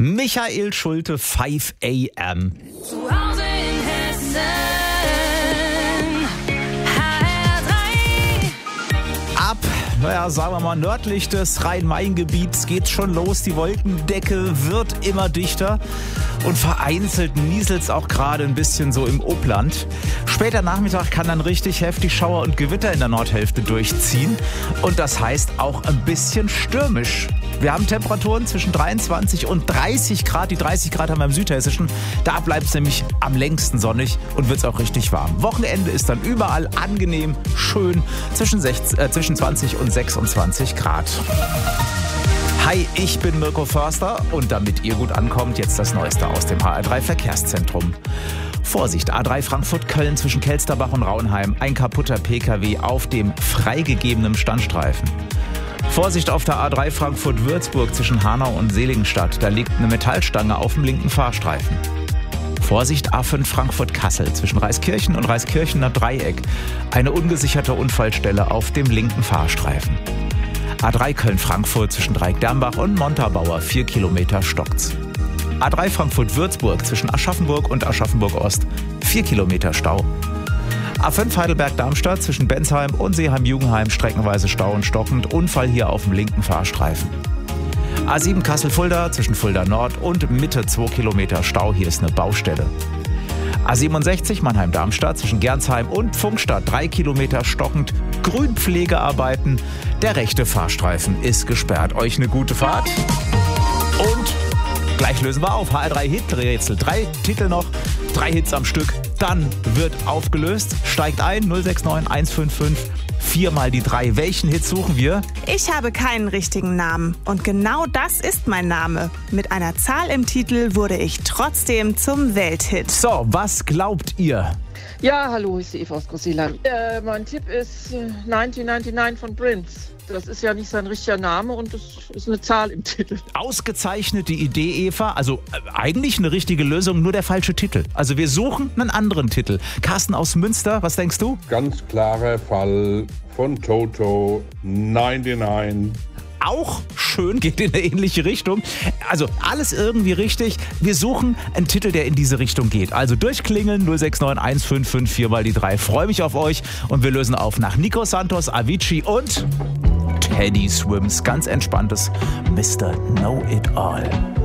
Michael Schulte, 5 AM. Zu Hause in Hessen, HR3. Ab, sagen wir mal, nördlich des Rhein-Main-Gebiets geht's schon los. Die Wolkendecke wird immer dichter und vereinzelt nieselt's auch gerade ein bisschen so im Obland. Später Nachmittag kann dann richtig heftig Schauer und Gewitter in der Nordhälfte durchziehen und das heißt auch ein bisschen stürmisch. Wir haben Temperaturen zwischen 23 und 30 Grad. Die 30 Grad haben wir im Südhessischen. Da bleibt es nämlich am längsten sonnig und wird es auch richtig warm. Wochenende ist dann überall angenehm, schön zwischen 20 und 26 Grad. Hi, ich bin Mirko Förster und damit ihr gut ankommt, jetzt das Neueste aus dem HR3 Verkehrszentrum. Vorsicht, A3 Frankfurt-Köln zwischen Kelsterbach und Raunheim. Ein kaputter PKW auf dem freigegebenen Standstreifen. Vorsicht auf der A3 Frankfurt-Würzburg zwischen Hanau und Seligenstadt. Da liegt eine Metallstange auf dem linken Fahrstreifen. Vorsicht A5 Frankfurt-Kassel zwischen Reiskirchen und Reiskirchener Dreieck. Eine ungesicherte Unfallstelle auf dem linken Fahrstreifen. A3 Köln-Frankfurt zwischen Dreieck-Dermbach und Montabaur. 4 Kilometer stockt's. A3 Frankfurt-Würzburg zwischen Aschaffenburg und Aschaffenburg-Ost. 4 Kilometer Stau. A5 Heidelberg-Darmstadt zwischen Bensheim und Seeheim-Jugendheim streckenweise Stau und stockend. Unfall hier auf dem linken Fahrstreifen. A7 Kassel-Fulda zwischen Fulda Nord und Mitte 2 Kilometer Stau. Hier ist eine Baustelle. A67 Mannheim-Darmstadt zwischen Gernsheim und Pfungstadt 3 Kilometer stockend. Grünpflegearbeiten. Der rechte Fahrstreifen ist gesperrt. Euch eine gute Fahrt. Und gleich lösen wir auf. HR3 Hiträtsel. 3 Titel noch, 3 Hits am Stück. Dann wird aufgelöst. Steigt ein 069 155 4 mal die 3. Welchen Hit suchen wir? Ich habe keinen richtigen Namen. Und genau das ist mein Name. Mit einer Zahl im Titel wurde ich trotzdem zum Welthit. So, was glaubt ihr? Ja, hallo, ich bin Eva aus Großseeland. Mein Tipp ist 1999 von Prince. Das ist ja nicht sein richtiger Name und das ist eine Zahl im Titel. Ausgezeichnete Idee, Eva. Also eigentlich eine richtige Lösung, nur der falsche Titel. Also wir suchen einen anderen Titel. Carsten aus Münster, was denkst du? Ganz klarer Fall von Toto, 99. Auch schön, geht in eine ähnliche Richtung. Also alles irgendwie richtig. Wir suchen einen Titel, der in diese Richtung geht. Also durchklingeln 069 155 4 mal die 3. Freue mich auf euch und wir lösen auf nach Nico Santos, Avicii und Teddy Swims. Ganz entspanntes Mr. Know It All.